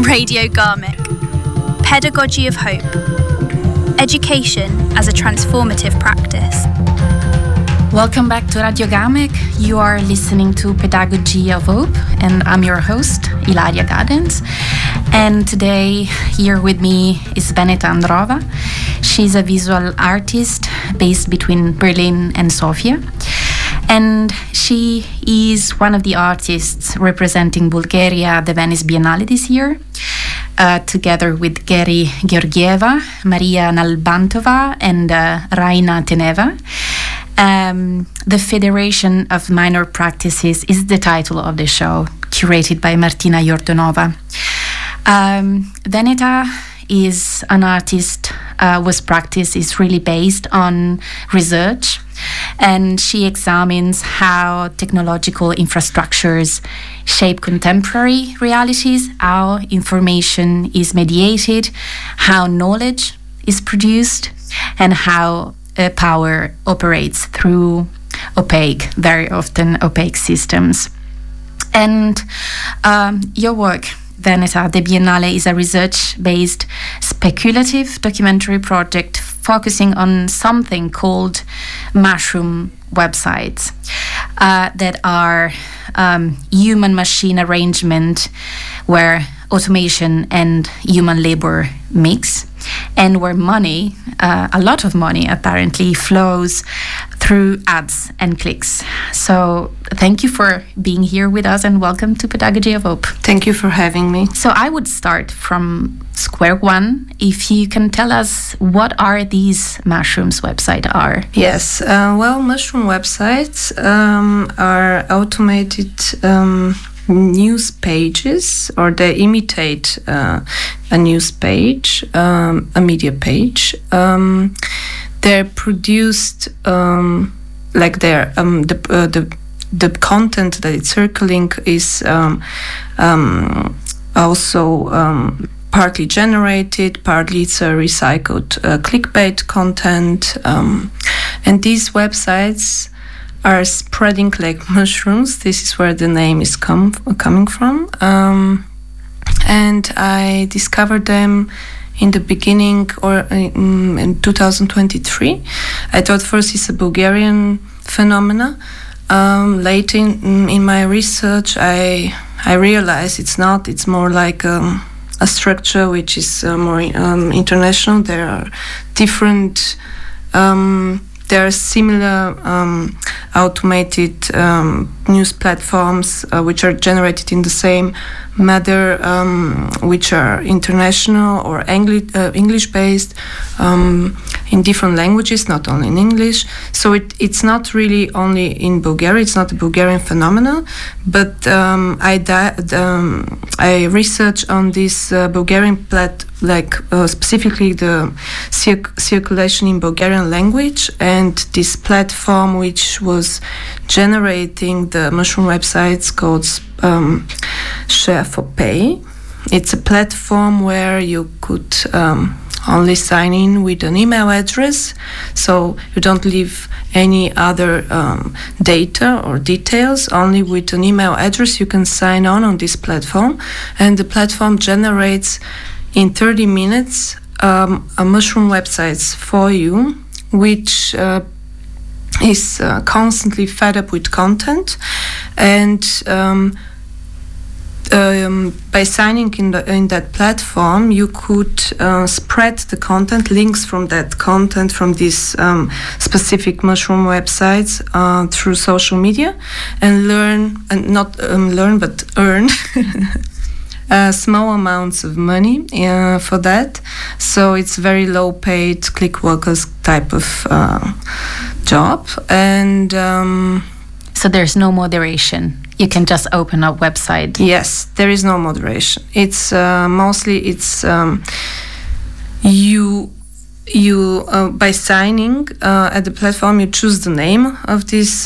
Radio Garmic. Pedagogy of Hope. Education as a transformative practice. Welcome back to Radio Garmic. You are listening to Pedagogy of Hope, and I'm your host, Ilaria Gadens. And today, here with me is Veneta Androva. She's a visual artist based between Berlin and Sofia. And she is one of the artists representing Bulgaria at the Venice Biennale this year, together with Geri Georgieva, Maria Nalbantova, and Raina Teneva. The Federation of Minor Practices is the title of the show, curated by Martina Yordonova. Veneta is an artist whose practice is really based on research, and she examines how technological infrastructures shape contemporary realities, how information is mediated, how knowledge is produced, and how power operates through very often opaque systems. And your work, Veneta, the Biennale, is a research-based speculative documentary project focusing on something called mushroom websites that are human-machine arrangement where automation and human labor mix, and where money, a lot of money apparently, flows through ads and clicks. So thank you for being here with us, and welcome to Pedagogy of Hope. Thank you for having me. So I would start from square one. If you can tell us what are these mushrooms websites are? Yes, mushroom websites are automated news pages, or they imitate a news page, a media page. They're produced like they're the content that it's circling is also partly generated, partly it's a recycled clickbait content, and these websites are spreading like mushrooms. This is where the name is coming from. And I discovered them in the beginning, or in 2023. I thought first it's a Bulgarian phenomena. Later in my research, I realized it's not. It's more like a structure which is more international. There are different. There are similar automated news platforms which are generated in the same manner, which are international or English-based, in different languages, not only in English. So it's not really only in Bulgaria. It's not a Bulgarian phenomenon, but I researched on this Bulgarian specifically the circulation in Bulgarian language, and this platform which was generating the mushroom websites called Share for Pay. It's a platform where you could only sign in with an email address, so you don't leave any other data or details. Only with an email address you can sign on this platform, and the platform generates in 30 minutes a mushroom websites for you, which is constantly fed up with content, and by signing in that platform, you could spread the content, links from that content from these specific mushroom websites through social media, and earn small amounts of money for that. So it's very low paid click workers type of job, and so there's no moderation. You can just open a website. Yes, there is no moderation. It's mostly you by signing at the platform, you choose the name of this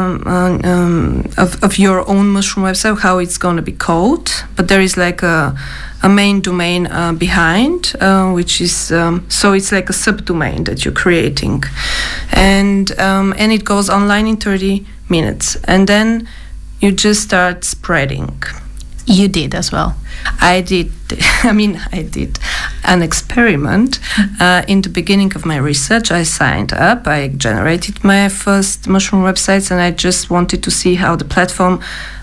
of your own mushroom website, how it's going to be called. But there is like a main domain behind, which is so it's like a subdomain that you're creating, and it goes online in 30 minutes, and then you just start spreading. You did as well. I did an experiment. In the beginning of my research, I signed up, I generated my first mushroom websites, and I just wanted to see how the platform,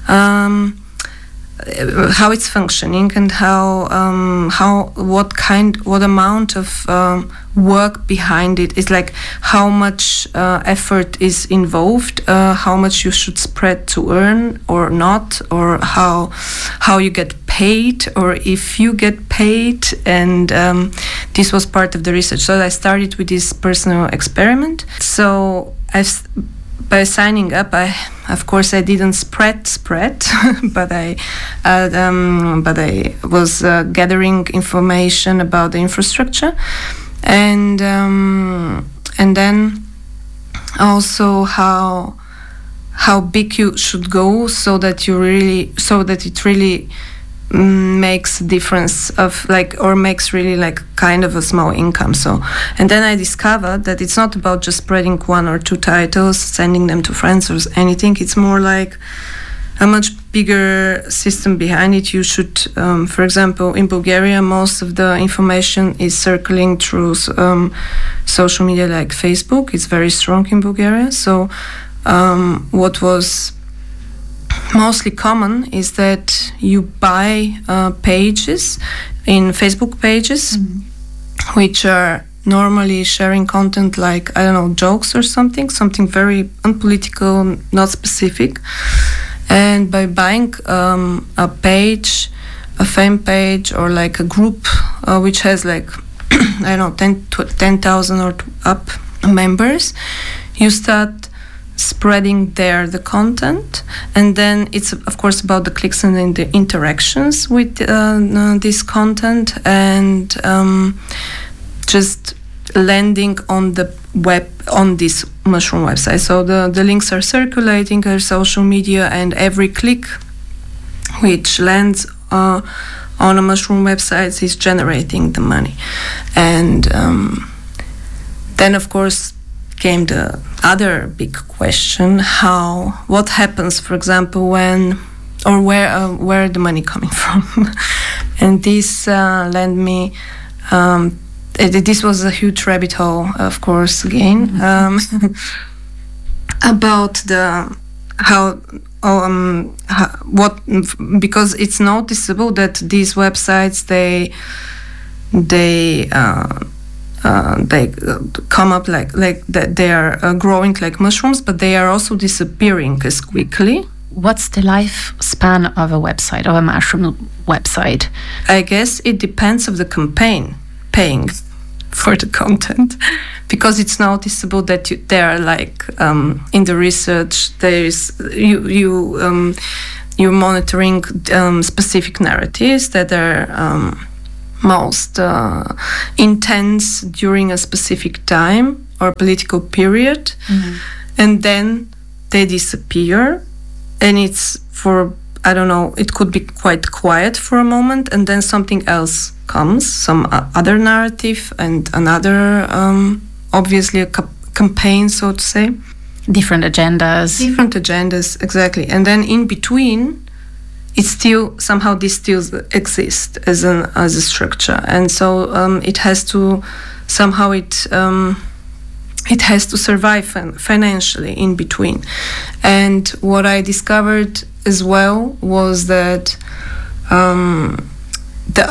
how it's functioning, and what amount of work behind it is, like how much effort is involved, how much you should spread to earn or not, or how you get paid, or if you get paid. And this was part of the research. So I started with this personal experiment. So by signing up, I didn't spread, but I was gathering information about the infrastructure, and then also how big you should go, so that it really makes a difference of makes really kind of a small income. So, and then I discovered that it's not about just spreading one or two titles, sending them to friends or anything. It's more like a much bigger system behind it. You should, for example, in Bulgaria, most of the information is circling through social media like Facebook. It's very strong in Bulgaria. So what was mostly common is that you buy pages in Facebook pages, which are normally sharing content like, I don't know, jokes or something very unpolitical, not specific. And by buying a page, a fan page, or like a group which has like, I don't know, 10,000 or up members, you start spreading there the content, and then it's of course about the clicks and the interactions with this content, and just landing on the web, on this mushroom website. So the links are circulating on social media, and every click which lands on a mushroom website is generating the money. And then of course came the other big question: what happens, for example, when or where the money coming from? And this led me. This was a huge rabbit hole, of course, again, about because it's noticeable that these websites they come up like that, they are growing like mushrooms, but they are also disappearing as quickly. What's the lifespan of a website, of a mushroom website? I guess it depends of the campaign paying for the content, because it's noticeable that there are like in the research there is you're monitoring specific narratives that are most intense during a specific time or political period, and then they disappear, and it's for, I don't know, it could be quite quiet for a moment, and then something else comes, some other narrative and another, obviously a campaign, so to say. Different agendas, exactly. And then in between, it's still, somehow this still exists as a structure. And so it has to, somehow it has to survive financially in between. And what I discovered as well was that a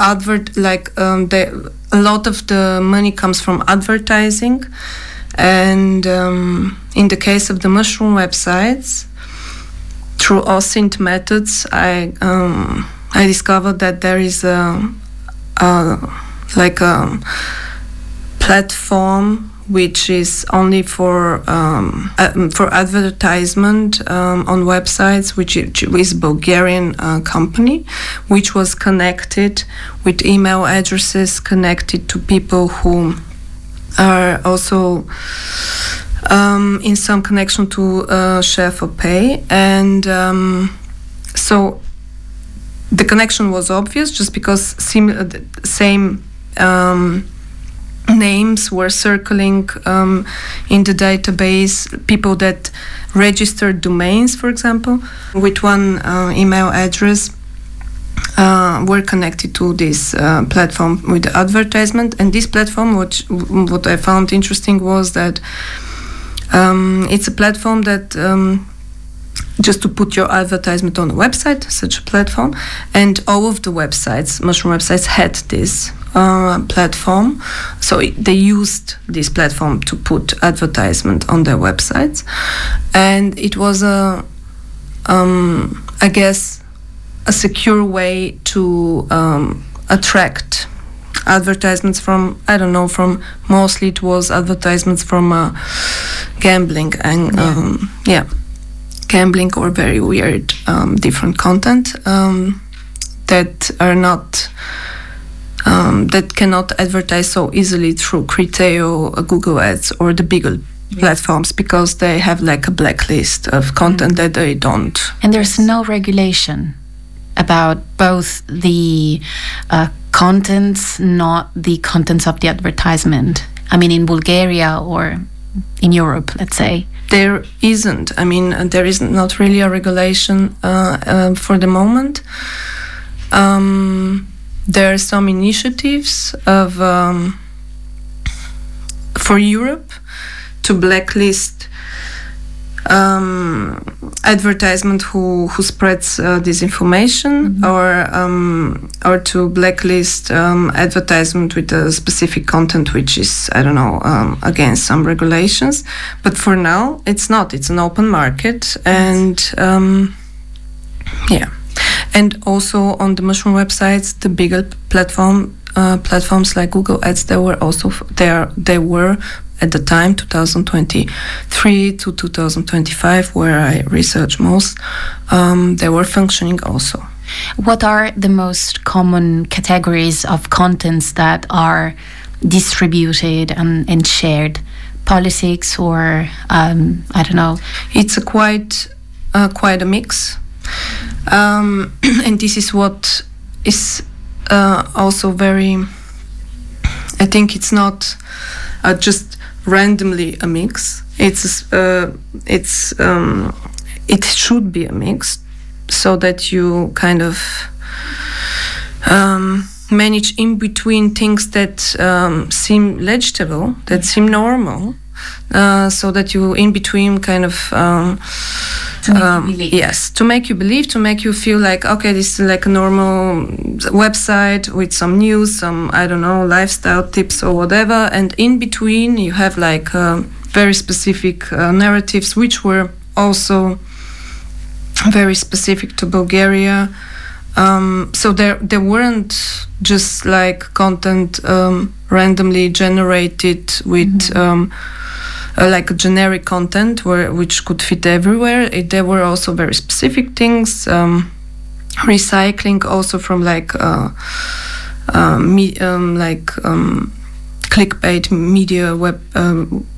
lot of the money comes from advertising, and in the case of the mushroom websites, through OSINT methods, I discovered that there is a platform which is only for advertisement on websites, which is a Bulgarian company, which was connected with email addresses connected to people who are also in some connection to Share4Pay. And so the connection was obvious, just because same names were circling in the database, people that registered domains, for example, with one email address. were connected to this platform with advertisement. And this platform, what I found interesting was that it's a platform that just to put your advertisement on a website, such a platform, and all of the websites, mushroom websites, had this platform. So they used this platform to put advertisement on their websites, and it was I guess, a secure way to attract advertisements from, I don't know, from mostly it was advertisements from gambling and gambling or very weird different content that are not that cannot advertise so easily through Criteo, Google Ads, or the bigger platforms, because they have like a blacklist of content that they don't. And there's no regulation about both the contents, not the contents of the advertisement. I mean, in Bulgaria or in Europe, let's say. There isn't. I mean, there is not really a regulation for the moment. There are some initiatives of for Europe to blacklist advertisement who spreads disinformation, or to blacklist advertisement with a specific content which is, I don't know, against some regulations. But for now, it's not. It's an open market, and and also on the mushroom websites, the bigger platforms like Google Ads, they were also they were at the time 2023 to 2025, where I research most, they were functioning also. What are the most common categories of contents that are distributed and shared? Politics or I don't know? It's quite a mix. And this is what is also very, I think it's not just randomly a mix. It should be a mix, so that you kind of manage in between things that seem legible, that seem normal, so that you in between kind of to make you believe, to make you feel like, okay, this is like a normal website with some news, some, I don't know, lifestyle tips or whatever, and in between you have like very specific narratives which were also very specific to Bulgaria. So there weren't just like content randomly generated with like a generic content which could fit everywhere. There were also very specific things, recycling also from like clickbait media